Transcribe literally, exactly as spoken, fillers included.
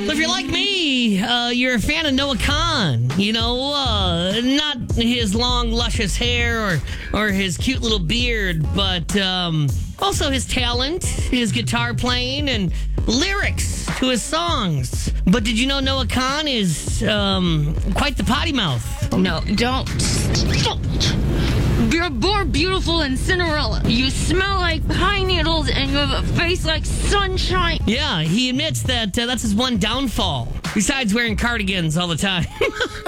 if you're like me, uh, you're a fan of Noah Khan. You know, uh, not his long, luscious hair or or his cute little beard, but um, also his talent, his guitar playing, and lyrics to his songs. But did you know Noah Khan is um, quite the potty mouth? No, don't. You're more beautiful than Cinderella. You smell like pine needles and you have a face like sunshine. Yeah, he admits that uh, that's his one downfall, besides wearing cardigans all the time.